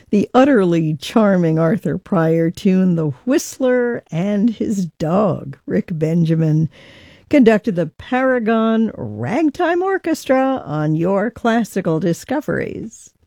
The utterly charming Arthur Pryor tuned The Whistler, and his dog, Rick Benjamin, conducted the Paragon Ragtime Orchestra on Your Classical Discoveries.